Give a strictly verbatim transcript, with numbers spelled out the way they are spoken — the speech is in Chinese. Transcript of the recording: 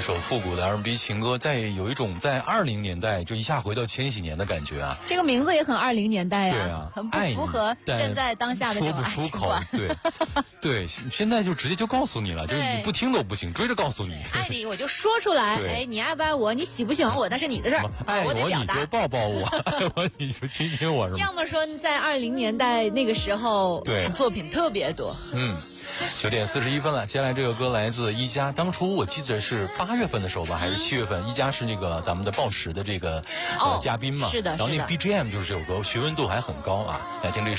首复古的 R and B 情歌，在有一种在二零年代就一下回到千禧年的感觉啊。 这个名字也很二零年代呀、 对啊， 很不符合现在当下的这说种爱不出口情观。。 对，对，现在就直接就告诉你了，就是你不听都不行，追着告诉你。 爱你我就说出来， 对哎，你爱不爱我，你喜不喜欢我，那是你的事儿， 爱我我得表达你就。抱抱我，爱我你就亲亲我，是吗？ 要么说在二零年代那个时候， 对作品特别多。 嗯。九点四十一分了，接下来这个歌来自一加，当初我记得是八月份的时候吧，还是七月份，一加是那个咱们的报时的这个、 哦呃嘉宾嘛， 是的然后那个是的 B G M 就是这首歌，询问度还很高啊，来听这。